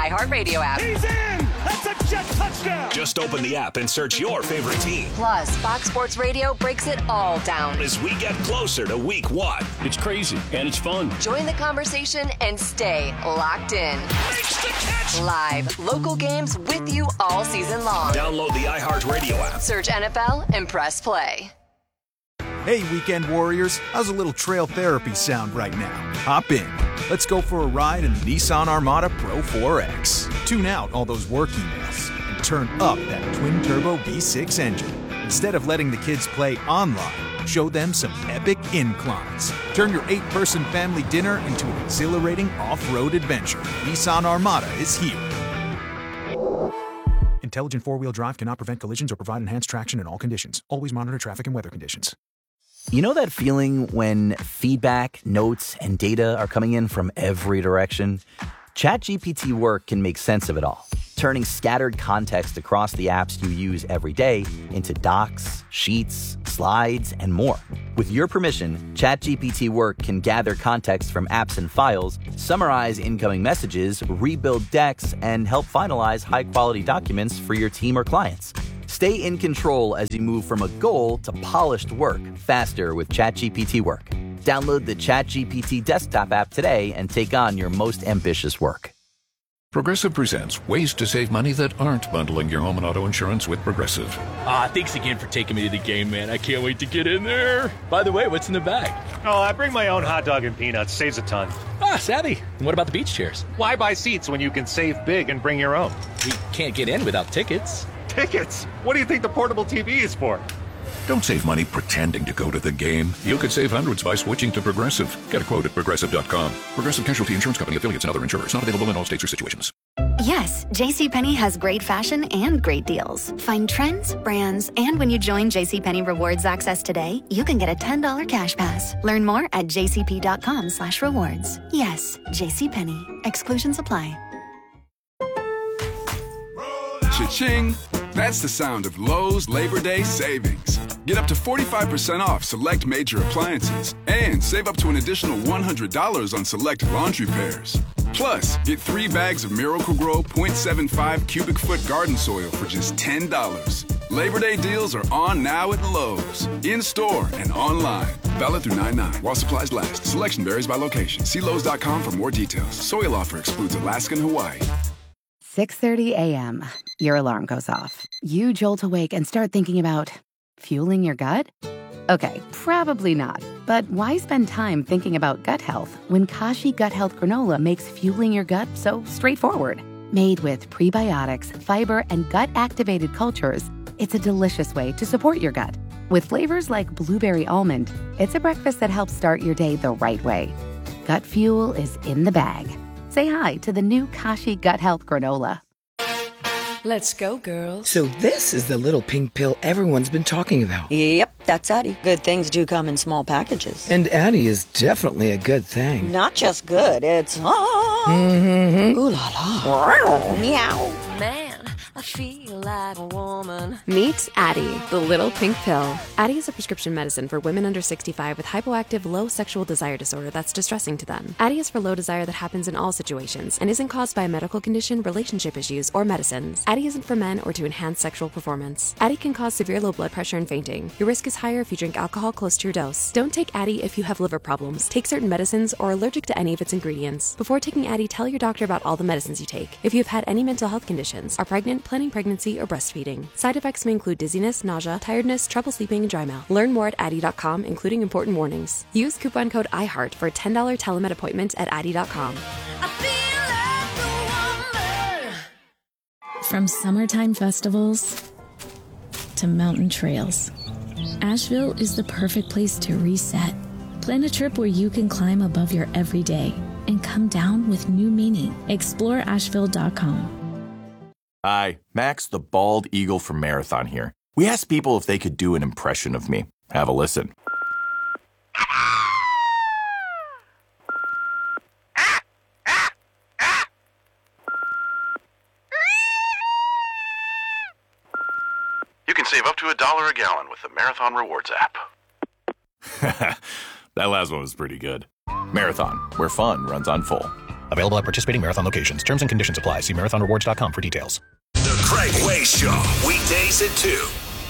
iHeartRadio app. He's in! That's a Jet touchdown! Just open the app and search your favorite team. Plus, Fox Sports Radio breaks it all down as we get closer to week 1. It's crazy, and it's fun. Join the conversation and stay locked in. Live, local games with you all season long. Download the iHeartRadio app. Search NFL and press play. Hey, weekend warriors, how's a little trail therapy sound right now? Hop in. Let's go for a ride in the Nissan Armada Pro 4X. Tune out all those work emails and turn up that twin-turbo V6 engine. Instead of letting the kids play online, show them some epic inclines. Turn your 8-person family dinner into an exhilarating off-road adventure. Nissan Armada is here. Intelligent four-wheel drive cannot prevent collisions or provide enhanced traction in all conditions. Always monitor traffic and weather conditions. You know that feeling when feedback, notes, and data are coming in from every direction? ChatGPT Work can make sense of it all, turning scattered context across the apps you use every day into docs, sheets, slides, and more. With your permission, ChatGPT Work can gather context from apps and files, summarize incoming messages, rebuild decks, and help finalize high-quality documents for your team or clients. Stay in control as you move from a goal to polished work faster with ChatGPT Work. Download the ChatGPT desktop app today and take on your most ambitious work. Progressive presents ways to save money that aren't bundling your home and auto insurance with Progressive. Thanks again for taking me to the game, man. I can't wait to get in there. By the way, what's in the bag? Oh, I bring my own hot dog and peanuts. Saves a ton. Savvy. And what about the beach chairs? Why buy seats when you can save big and bring your own? We can't get in without tickets. Tickets? What do you think the portable TV is for? Don't save money pretending to go to the game. You could save hundreds by switching to Progressive. Get a quote at Progressive.com. Progressive Casualty Insurance Company, affiliates, and other insurers. Not available in all states or situations. Yes, JCPenney has great fashion and great deals. Find trends, brands, and when you join JCPenney Rewards Access today, you can get a $10 cash pass. Learn more at jcp.com/rewards. Yes, JCPenney. Exclusions apply. Cha-ching! That's the sound of Lowe's Labor Day savings. Get up to 45% off select major appliances and save up to an additional $100 on select laundry pairs. Plus, get 3 bags of Miracle-Gro 0.75 cubic foot garden soil for just $10. Labor Day deals are on now at Lowe's, in-store and online. Valid through 9/9 while supplies last. Selection varies by location. See Lowe's.com for more details. Soil offer excludes Alaska and Hawaii. 6:30 a.m. Your alarm goes off. You jolt awake and start thinking about fueling your gut? Okay, probably not. But why spend time thinking about gut health when Kashi Gut Health Granola makes fueling your gut so straightforward? Made with prebiotics, fiber, and gut-activated cultures, it's a delicious way to support your gut. With flavors like blueberry almond, it's a breakfast that helps start your day the right way. Gut fuel is in the bag. Say hi to the new Kashi Gut Health Granola. Let's go, girls. So this is the little pink pill everyone's been talking about. Yep, that's Addie. Good ththings do come in small packages. And Addie is definitely a good thing. Not just good, it's ooh la la. Meow. Man, I feel like a woman. Meet Addie, the little pink pill. Addie is a prescription medicine for women under 65 with hypoactive low sexual desire disorder that's distressing to them. Addie is for low desire that happens in all situations and isn't caused by a medical condition, relationship issues, or medicines. Addie isn't for men or to enhance sexual performance. Addie can cause severe low blood pressure and fainting. Your risk is higher if you drink alcohol close to your dose. Don't take Addie if you have liver problems, take certain medicines, or are allergic to any of its ingredients. Before taking Addie, tell your doctor about all the medicines you take. If you have had any mental health conditions, are pregnant, planning pregnancy, or breastfeeding. Side effects may include dizziness, nausea, tiredness, trouble sleeping, and dry mouth. Learn more at Addie.com, including important warnings. Use coupon code IHEART for a $10 telemed appointment at Addie.com. From summertime festivals to mountain trails, Asheville is the perfect place to reset. Plan a trip where you can climb above your everyday and come down with new meaning. Explore Asheville.com. Hi, Max the Bald Eagle from Marathon here. We asked people if they could do an impression of me. Have a listen. You can save up to $1 a gallon with the Marathon Rewards app. That last one was pretty good. Marathon, where fun runs on full. Available at participating Marathon locations. Terms and conditions apply. See marathonrewards.com for details. The Craig Way Show, weekdays at 2.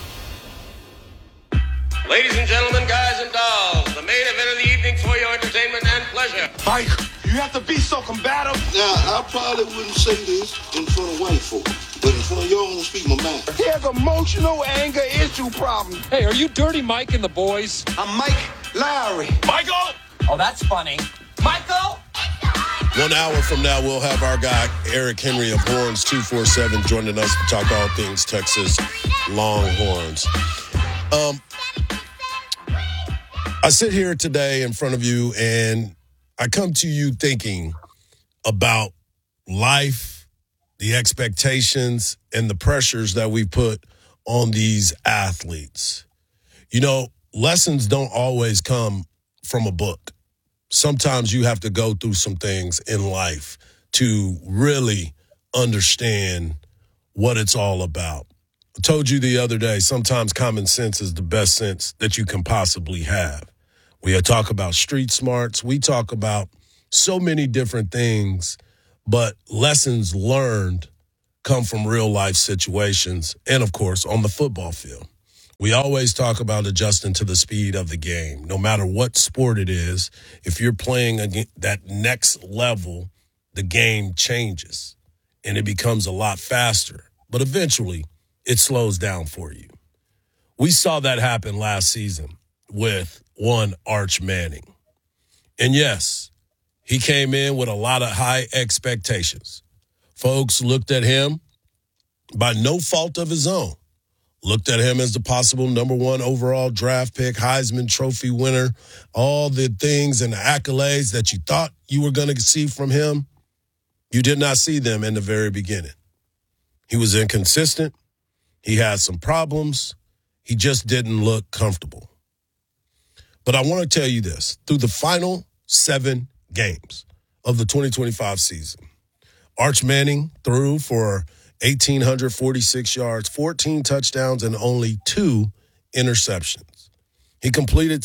Ladies and gentlemen, guys and dolls, the main event of the evening for your entertainment and pleasure. Mike, you have to be so combative. Now, I probably wouldn't say this in front of white folk, but in front of y'all, I'm gonna speak my mind. He has emotional anger issue problem. Hey, are you Dirty Mike and the boys? I'm Mike Lowry. Michael! Oh, that's funny. Michael! 1 hour from now, we'll have our guy, Eric Henry of Horns 247, joining us to talk all things Texas Longhorns. I sit here today in front of you, and I come to you thinking about life, the expectations, and the pressures that we put on these athletes. You know, lessons don't always come from a book. Sometimes you have to go through some things in life to really understand what it's all about. I told you the other day, sometimes common sense is the best sense that you can possibly have. We talk about street smarts. We talk about so many different things, but lessons learned come from real life situations and, of course, on the football field. We always talk about adjusting to the speed of the game. No matter what sport it is, if you're playing that next level, the game changes and it becomes a lot faster. But eventually, it slows down for you. We saw that happen last season with one Arch Manning. And yes, he came in with a lot of high expectations. Folks looked at him by no fault of his own. Looked at him as the possible number 1 overall draft pick, Heisman Trophy winner, all the things and the accolades that you thought you were going to see from him. You did not see them in the very beginning. He was inconsistent. He had some problems. He just didn't look comfortable. But I want to tell you this. Through the final 7 games of the 2025 season, Arch Manning threw for 1,846 yards, 14 touchdowns, and only 2 interceptions. He completed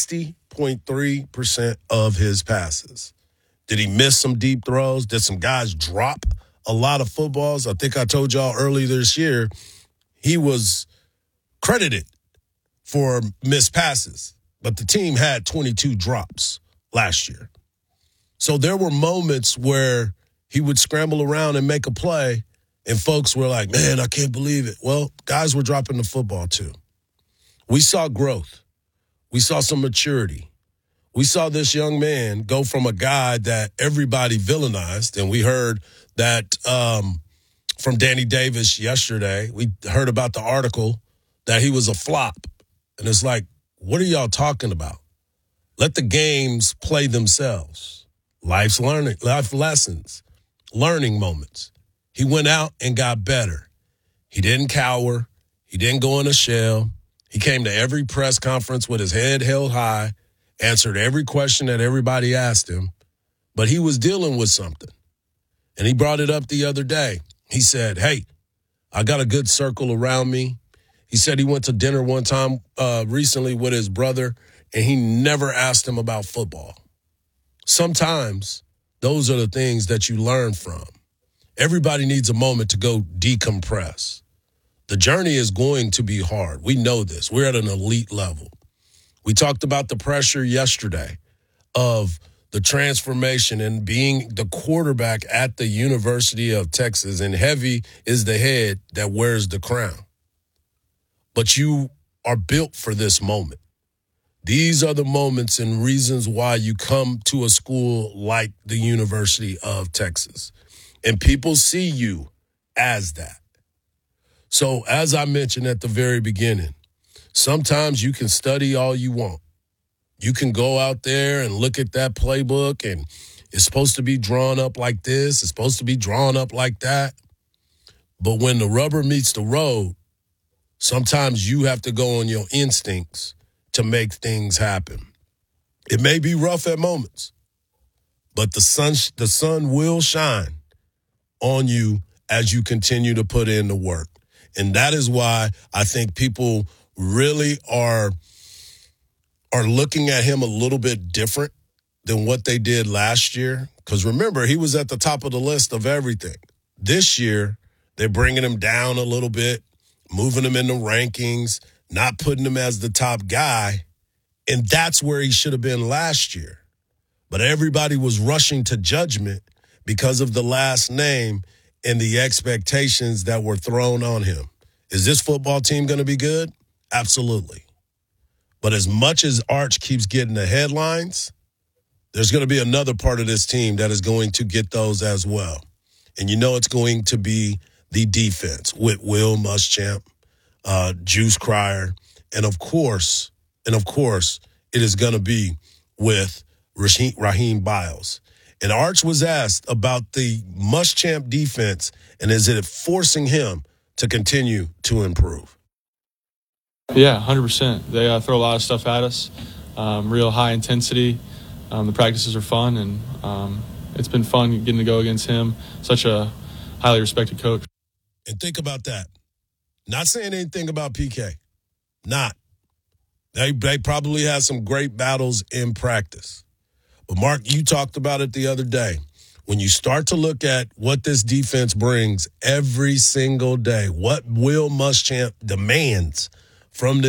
60.3% of his passes. Did he miss some deep throws? Did some guys drop a lot of footballs? I think I told y'all earlier this year, he was credited for missed passes, but the team had 22 drops last year. So there were moments where he would scramble around and make a play, and folks were like, man, I can't believe it. Well, guys were dropping the football too. We saw growth. We saw some maturity. We saw this young man go from a guy that everybody villainized, and we heard that from Danny Davis yesterday. We heard about the article that he was a flop. And it's like, what are y'all talking about? Let the games play themselves. Life lessons, learning moments. He went out and got better. He didn't cower. He didn't go in a shell. He came to every press conference with his head held high, answered every question that everybody asked him, but he was dealing with something. And he brought it up the other day. He said, hey, I got a good circle around me. He said he went to dinner one time recently with his brother, and he never asked him about football. Sometimes those are the things that you learn from. Everybody needs a moment to go decompress. The journey is going to be hard. We know this. We're at an elite level. We talked about the pressure yesterday of the transformation and being the quarterback at the University of Texas, and heavy is the head that wears the crown. But you are built for this moment. These are the moments and reasons why you come to a school like the University of Texas. And people see you as that. So as I mentioned at the very beginning, sometimes you can study all you want. You can go out there and look at that playbook, and it's supposed to be drawn up like this. It's supposed to be drawn up like that. But when the rubber meets the road, sometimes you have to go on your instincts to make things happen. It may be rough at moments, but the sun will shine on you as you continue to put in the work. And that is why I think people really are looking at him a little bit different than what they did last year. Because remember, he was at the top of the list of everything. This year, they're bringing him down a little bit, moving him in the rankings, not putting him as the top guy. And that's where he should have been last year. But everybody was rushing to judgment because of the last name and the expectations that were thrown on him. Is this football team going to be good? Absolutely. But as much as Arch keeps getting the headlines, there's going to be another part of this team that is going to get those as well. And you know it's going to be the defense with Will Muschamp, Juice Cryer, and of course, it is going to be with Raheem Biles. And Arch was asked about the Muschamp defense, and is it forcing him to continue to improve? Yeah, 100%. They throw a lot of stuff at us, real high intensity. The practices are fun, and it's been fun getting to go against him, such a highly respected coach. And think about that. Not saying anything about PK. Not. They probably had some great battles in practice. But, Mark, you talked about it the other day. When you start to look at what this defense brings every single day, what Will Muschamp demands from this